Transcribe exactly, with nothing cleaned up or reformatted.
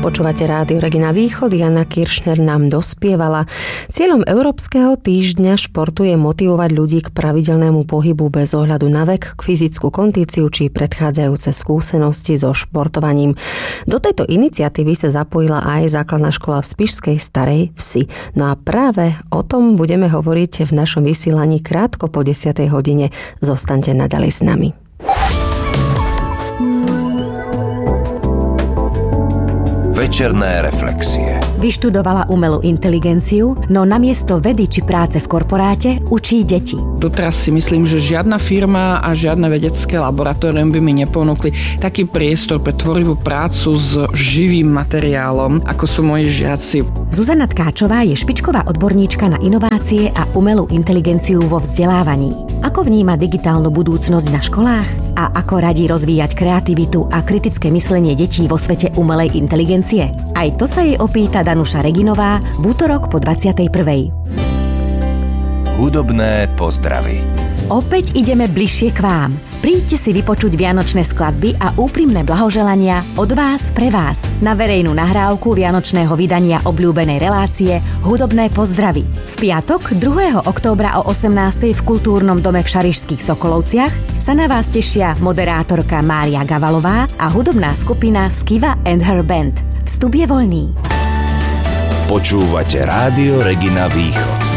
Počúvate Rádio Regina Východ, Jana Kiršner nám dospievala. Cieľom Európskeho týždňa športu je motivovať ľudí k pravidelnému pohybu bez ohľadu na vek, k fyzickú kondíciu či predchádzajúce skúsenosti so športovaním. Do tejto iniciatívy sa zapojila aj základná škola v Spišskej Starej Vsi. No a práve o tom budeme hovoriť v našom vysielaní krátko po desiatej hodine. Zostaňte naďalej s nami. Večerné reflexie. Vyštudovala umelú inteligenciu, no namiesto vedy či práce v korporáte učí deti. Doteraz si myslím, že žiadna firma a žiadne vedecké laboratórium by mi neponúkli taký priestor pre tvorivú prácu s živým materiálom, ako sú moji žiaci. Zuzana Tkáčová je špičková odborníčka na inovácie a umelú inteligenciu vo vzdelávaní. Ako vníma digitálnu budúcnosť na školách a ako radí rozvíjať kreativitu a kritické myslenie detí vo svete umelej inteligencie? Aj to sa jej opýta Danuša Reginová v útorok po dvadsiatej prvej. Hudobné pozdravy. Opäť ideme bližšie k vám. Príďte si vypočuť vianočné skladby a úprimné blahoželania od vás pre vás na verejnú nahrávku vianočného vydania obľúbenej relácie Hudobné pozdravy. V piatok druhého októbra o osemnástej v Kultúrnom dome v Šarišských Sokolovciach sa na vás tešia moderátorka Mária Gavalová a hudobná skupina Skiva and Her Band. Vstup je voľný. Počúvate Rádio Regina Východ.